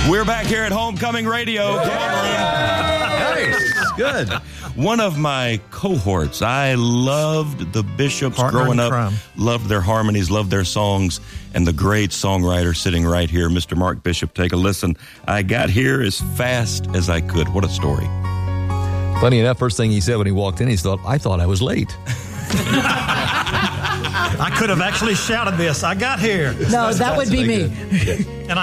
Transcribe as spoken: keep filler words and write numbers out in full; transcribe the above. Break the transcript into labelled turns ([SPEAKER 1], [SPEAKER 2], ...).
[SPEAKER 1] We're back here at Homecoming Radio.
[SPEAKER 2] Nice. Good.
[SPEAKER 1] One of my cohorts. I loved the Bishops
[SPEAKER 3] Partner
[SPEAKER 1] growing
[SPEAKER 3] in
[SPEAKER 1] up.
[SPEAKER 3] crime.
[SPEAKER 1] Loved their harmonies, loved their songs, and the great songwriter sitting right here, Mister Mark Bishop. Take a listen. I got here as fast as I could. What a story.
[SPEAKER 4] Funny enough, first thing he said when he walked in, he thought, I thought I was late.
[SPEAKER 3] I could have actually shouted this. I got here.
[SPEAKER 5] No, that would be me.
[SPEAKER 3] And